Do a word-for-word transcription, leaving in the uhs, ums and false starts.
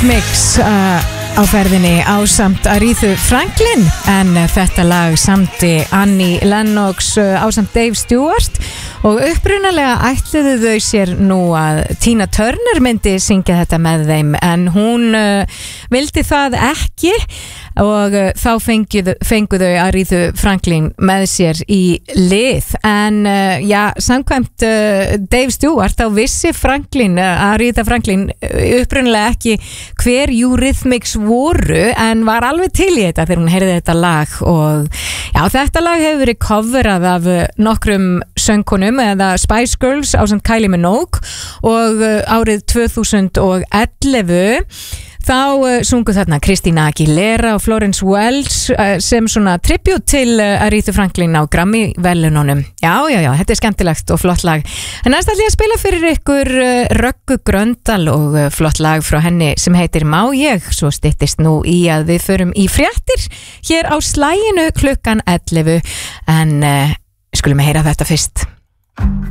Eurythmics uh, á ferðinni ásamt Aretha Franklin, en þetta lag samti Annie Lennox uh, ásamt Dave Stewart, og upprunalega ætluðu þau sér nú að Tina Turner myndi syngja þetta með þeim, en hún uh, vildi það ekki, og uh, þá fenguðu, fenguðu Aretha Franklin með sér í lið. En uh, já, samkvæmt uh, Dave Stewart þá vissi Franklin, uh, Aretha Franklin upprunalega ekki hver Eurythmics voru, en var alveg til í þetta þegar hún heyrði þetta lag. Og já, þetta lag hefur verið coverað af nokkrum söngkonum, eða Spice Girls ásamt Kylie Minogue, og uh, árið tvö þúsund og ellefu þá uh, sungu þarna Christina Aguilera og Florence Welch uh, sem svona tribute til uh, Aretha Franklin á Grammy-velununum. Já, já, já, þetta er skemmtilegt og flott lag. En næst ætla ég að spila fyrir ykkur uh, Röggu Gröndal og uh, flott lag frá henni sem heitir Má ég, svo styttist nú í að við förum í fréttir hér á slaginu klukkan ellefu, en uh, skulum heyra þetta fyrst.